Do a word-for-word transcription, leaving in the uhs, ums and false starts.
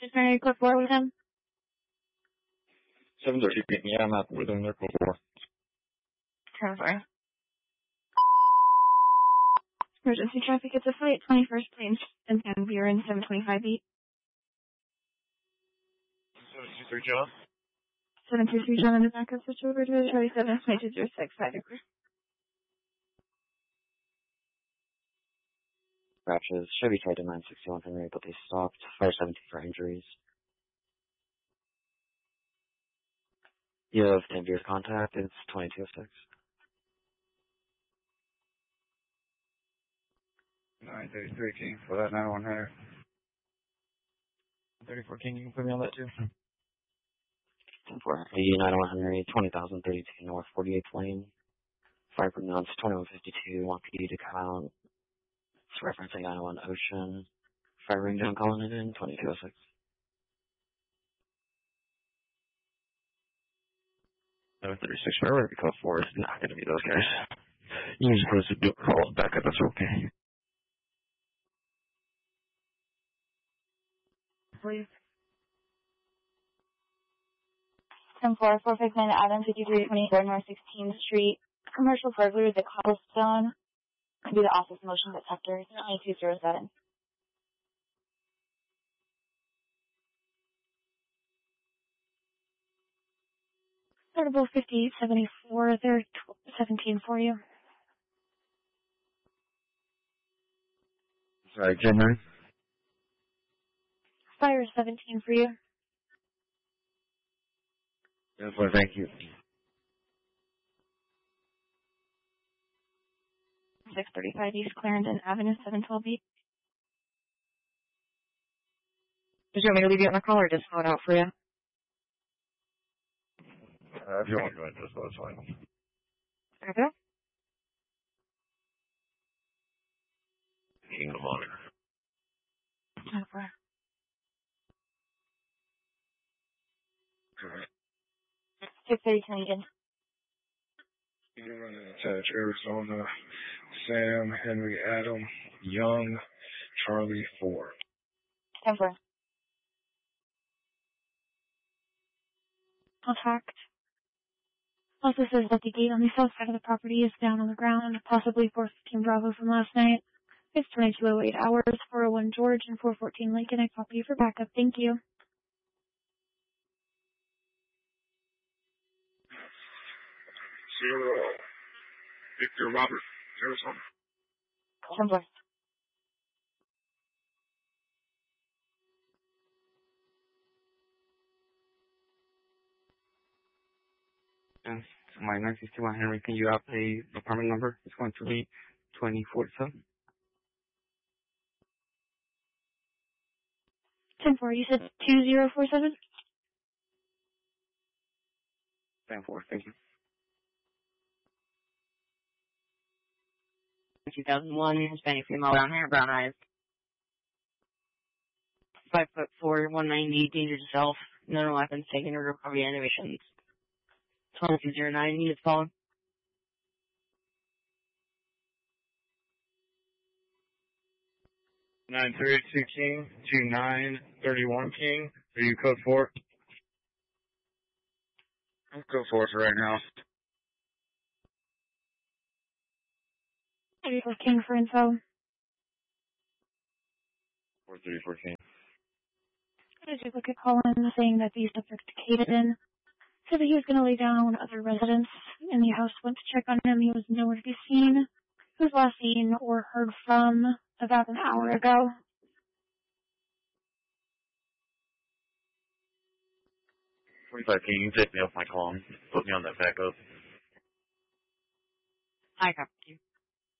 Just Mary Clip four with him. seven thirty, yeah, I'm at with him, they're code four. ten four. Emergency traffic, it's a flight twenty-first plane and San Buren seven twenty-five eight. seven two three, John. seven two three, John, in the backup, switch over to Charlie seven, two zero six, five degree. Scratches. Chevy tried to nine sixty-one Henry, but they stopped. Fire seventeen for injuries. You have ten years contact. It's twenty-two oh six. nine thirty-three, King, for that nine one hundred. thirty-four, King, you can put me on that too. ten four. eighty nine one Henry, twenty thousand thirty-two North, forty-eighth Lane. Fire pronounced twenty-one fifty-two, want P D to count. It's referencing nine oh one Ocean. Fire ring down, calling it in, twenty-two oh six. seven thirty-six, wherever we call four, it's not going to be those guys. You can just put us to do calls back up, that's okay. Please. ten four, four five nine Adams, fifty-three twenty-four North sixteenth Street. Commercial burglary, the Cobblestone. Could be the office motion detector. It's only two zero seven. Portable fifty-eight seventy-four, they're seventeen for you. Sorry, ten nine. Fire seventeen for you. That's why, thank you. six thirty-five East Clarendon Avenue, seven twelve eight. Did you want me to leave you on the call or just phone out for you? Uh, if you want to go into this, that's fine. Okay. Kingdom Honor. Okay. Alright. six thirty Legion. You're running attach Arizona, Sam, Henry, Adam, Young, Charlie, four. ten four. Contact. Also says that the gate on the south side of the property is down on the ground, possibly four fifteen Bravo from last night. It's twenty-two oh eight hours, four oh one George, and four fourteen Lincoln. I copy you for backup. Thank you. Zero. Victor Robert, Arizona. ten four. Yes, my nine sixty-one Henry, can you out the apartment number? It's going to be twenty forty-seven. ten four, you said two zero four seven? ten four, thank you. two thousand one, Hispanic female, brown hair, brown eyes. Five foot four, one ninety, danger to self, no weapons taken or recovery innovations. twenty-two oh nine, units calling. nine thirty-two King, two nine thirty-one King. Are you code four? I'm code four for right now. thirty-four King for info. four thirty-four King. I just look at Colin saying that the subject cated in. Said that he was going to lay down on other residents in the house. Went to check on him. He was nowhere to be seen. He was last seen or heard from about an hour ago. twenty-five King, you can take me off my column. Put me on that backup. I got you.